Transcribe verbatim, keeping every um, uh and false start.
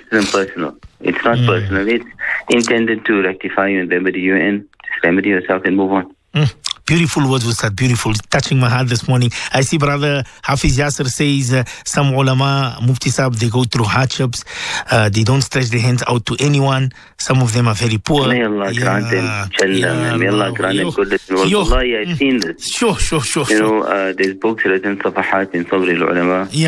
isn't personal. It's not mm. personal. It's intended to rectify you and remedy you, and just remedy yourself and move on. Mm. Beautiful words, Ustad. Beautiful. Touching my heart this morning. I see Brother Hafiz Yasser says uh, some ulama, Mufti Sahib, they go through hardships. Uh, they don't stretch their hands out to anyone. Some of them are very poor. May Allah yeah, grant them Jannah. Yeah, May Allah grant them goodness. Wallahi, I've seen this. Sure, sure, sure. You sure. know, uh, there's books written, Safahat in Sabri al-Ulama. Yeah.